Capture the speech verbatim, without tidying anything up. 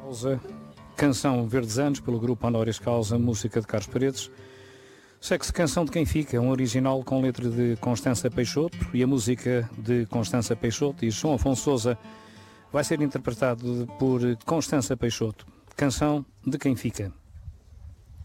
Causa, canção Verdes Anos, pelo grupo Honoris Causa, música de Carlos Paredes. Segue-se Canção de Quem Fica, um original com letra de Constança Peixoto e a música de Constança Peixoto e João Afonso Sousa vai ser interpretado por Constança Peixoto. Canção de Quem Fica.